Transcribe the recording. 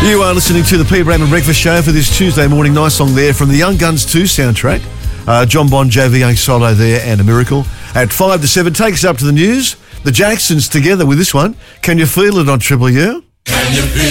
You are listening to the Pete Raymond Breakfast Show for this Tuesday morning. Nice song there from the Young Guns 2 soundtrack. John Bon Jovi, a solo there and a miracle. At 5 to 7, take us up to the news. The Jacksons together with this one. Can you feel it on Triple U? Can you feel